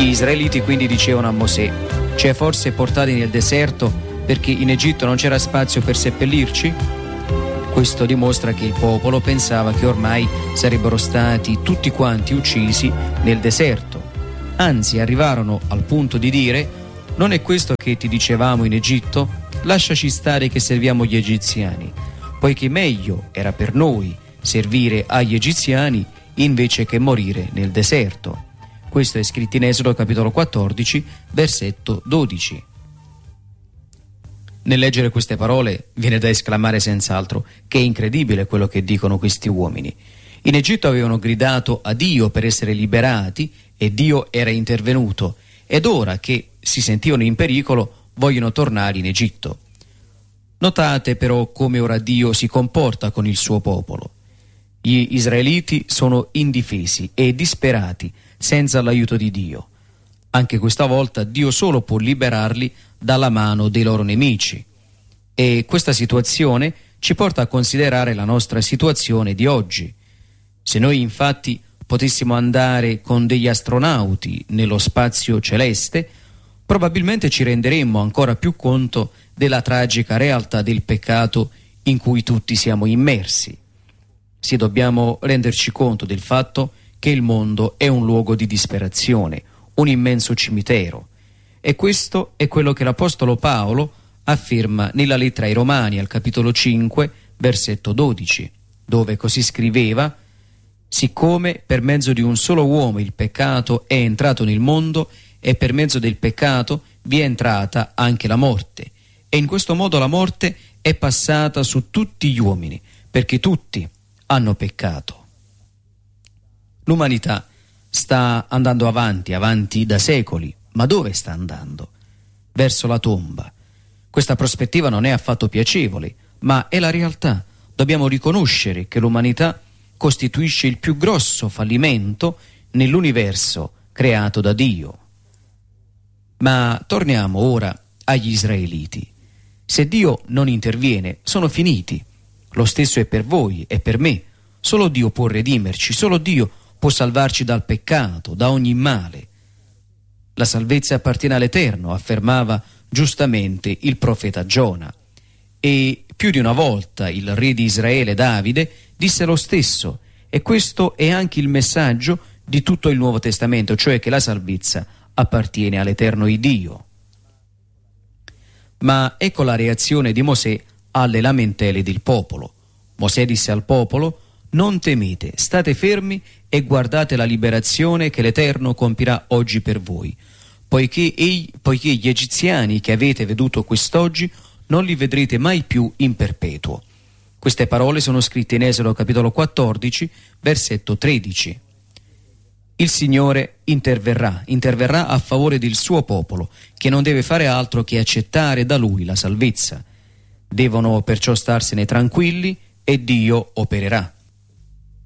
Gli israeliti quindi dicevano a Mosè: ci hai forse portati nel deserto perché in Egitto non c'era spazio per seppellirci? Questo dimostra che il popolo pensava che ormai sarebbero stati tutti quanti uccisi nel deserto. Anzi, arrivarono al punto di dire: non è questo che ti dicevamo in Egitto? Lasciaci stare che serviamo gli egiziani, poiché meglio era per noi servire agli egiziani invece che morire nel deserto. Questo è scritto in Esodo capitolo 14, versetto 12. Nel leggere queste parole viene da esclamare senz'altro che è incredibile quello che dicono questi uomini. In Egitto avevano gridato a Dio per essere liberati e Dio era intervenuto, ed ora che si sentivano in pericolo vogliono tornare in Egitto. Notate però come ora Dio si comporta con il suo popolo. Gli israeliti sono indifesi e disperati senza l'aiuto di Dio. Anche questa volta Dio solo può liberarli dalla mano dei loro nemici. E questa situazione ci porta a considerare la nostra situazione di oggi. Se noi infatti potessimo andare con degli astronauti nello spazio celeste, probabilmente ci renderemmo ancora più conto della tragica realtà del peccato in cui tutti siamo immersi. Sì, dobbiamo renderci conto del fatto che il mondo è un luogo di disperazione, un immenso cimitero. E questo è quello che l'Apostolo Paolo afferma nella lettera ai Romani, al capitolo 5, versetto 12, dove così scriveva: siccome per mezzo di un solo uomo il peccato è entrato nel mondo e per mezzo del peccato vi è entrata anche la morte. E in questo modo la morte è passata su tutti gli uomini, perché tutti hanno peccato. L'umanità sta andando avanti da secoli, ma dove sta andando? Verso la tomba. Questa prospettiva non è affatto piacevole, ma è la realtà. Dobbiamo riconoscere che l'umanità costituisce il più grosso fallimento nell'universo creato da Dio. Ma torniamo ora agli israeliti. Se Dio non interviene, sono finiti. Lo stesso è per voi e per me. Solo Dio può redimerci, solo Dio può salvarci dal peccato, da ogni male. La salvezza appartiene all'Eterno, affermava giustamente il profeta Giona. E più di una volta il re di Israele, Davide, disse lo stesso. E questo è anche il messaggio di tutto il Nuovo Testamento, cioè che la salvezza appartiene all'Eterno Dio. Ma ecco la reazione di Mosè alle lamentele del popolo. Mosè disse al popolo: non temete, state fermi e guardate la liberazione che l'Eterno compirà oggi per voi, poiché gli egiziani che avete veduto quest'oggi non li vedrete mai più in perpetuo. Queste parole sono scritte in Esodo capitolo 14, versetto 13. Il Signore interverrà a favore del suo popolo, che non deve fare altro che accettare da Lui la salvezza. Devono perciò starsene tranquilli e Dio opererà.